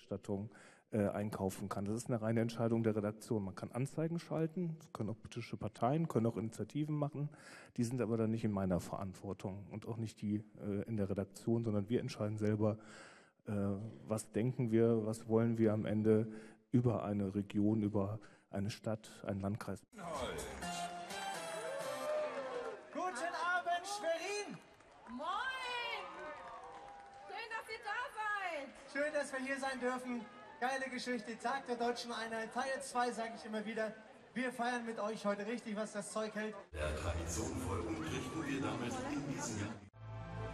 Berichterstattung einkaufen kann. Das ist eine reine Entscheidung der Redaktion. Man kann Anzeigen schalten, das können auch politische Parteien, können auch Initiativen machen. Die sind aber dann nicht in meiner Verantwortung und auch nicht die in der Redaktion, sondern wir entscheiden selber, was denken wir, was wollen wir am Ende über eine Region, über eine Stadt, einen Landkreis. Guten Abend, Schwerin! Moin! Schön, dass ihr da seid! Schön, dass wir hier sein dürfen. Geile Geschichte, Tag der Deutschen Einheit, Teil 2, sage ich immer wieder. Wir feiern mit euch heute richtig, was das Zeug hält. Der Tradition folgend richten wir damit in diesem Jahr